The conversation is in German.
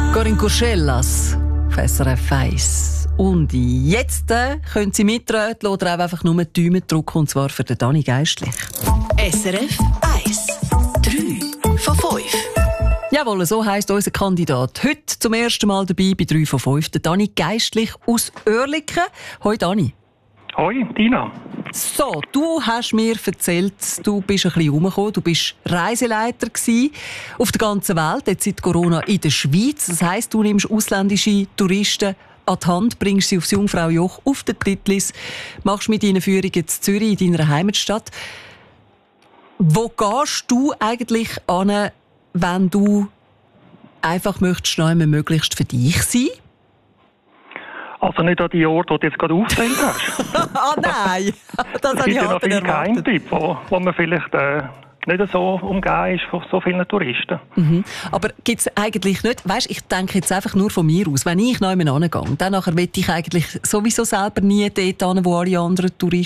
Corinne Curschellas, SRF 1. Und jetzt können Sie mitreden oder auch einfach nur die Daumen drücken, und zwar für den Dani Geistlich. SRF 1. 3 von 5. Jawohl, so heisst unser Kandidat. Heute zum ersten Mal dabei bei 3 von 5. Der Dani Geistlich aus Oerlikon. Hoi Dani. Hoi, Dina. So, du hast mir erzählt, du bist ein bisschen rumgekommen. Du bist Reiseleiter gewesen auf der ganzen Welt, jetzt seit Corona in der Schweiz. Das heisst, du nimmst ausländische Touristen an die Hand, bringst sie aufs Jungfraujoch, auf den Titlis, machst mit ihnen Führungen in Zürich, in deiner Heimatstadt. Wo gehst du eigentlich an, wenn du einfach möchtest, noch einmal möglichst für dich sein? Also nicht an die Orte, die du jetzt gerade aufgezählt hast. Ah nein, das habe Es ich gibt ja noch hart viele erwartet. Geheimtipps, wo man vielleicht nicht so umgeben ist von so vielen Touristen. Mhm. Aber gibt es eigentlich nicht, weisst, ich denke jetzt einfach nur von mir aus, wenn ich noch einmal hingehe, dann nachher will ich eigentlich sowieso selber nie dort hin, wo alle anderen Touristen